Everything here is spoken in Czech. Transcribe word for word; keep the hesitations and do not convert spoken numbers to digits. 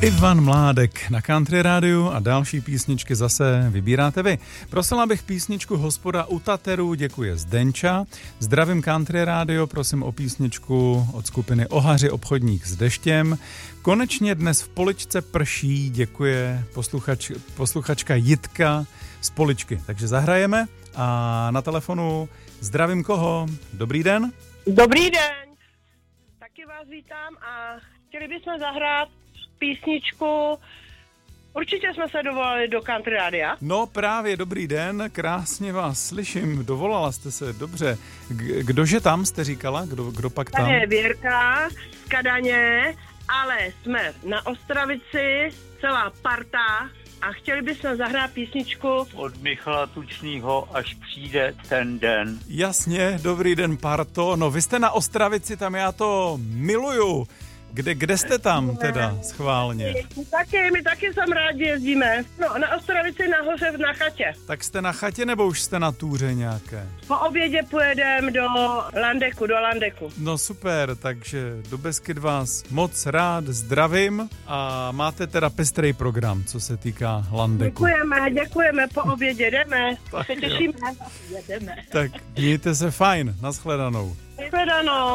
Ivan Mládek na Country Rádiu a další písničky zase vybíráte vy. Prosila bych písničku Hospoda u Taterů, děkuje Zdenča. Zdravím Country Rádio, prosím o písničku od skupiny Ohaři obchodník s deštěm. Konečně dnes v Poličce prší, děkuje posluchač, posluchačka Jitka z Poličky. Takže zahrajeme a na telefonu zdravím koho? Dobrý den. Dobrý den. Taky vás vítám a chtěli bychom zahrát písničku. Určitě jsme se dovolali do Country Rádia. No právě, dobrý den, krásně vás slyším, dovolala jste se, dobře. K- kdože tam jste říkala? Kdo, kdo pak tam? Tady je Věrka z Kadaně, ale jsme na Ostravici, celá parta a chtěli bychom zahrát písničku od Michala Tučnýho Až přijde ten den. Jasně, dobrý den, parto. No vy jste na Ostravici, tam já to miluju. Kde, kde jste tam teda schválně? My taky, my taky sem rádi jezdíme. No, na Ostravici nahoře na chatě. Tak jste na chatě nebo už jste na túře nějaké? Po obědě pojedeme do Landeku, do Landeku. No super, takže do Beskyd vás moc rád zdravím a máte teda pestrej program, co se týká Landeku. Děkujeme, děkujeme, po obědě jdeme. Tak se jo. těšíme. Jedeme. Tak mějte se fajn, nashledanou. Nashledanou.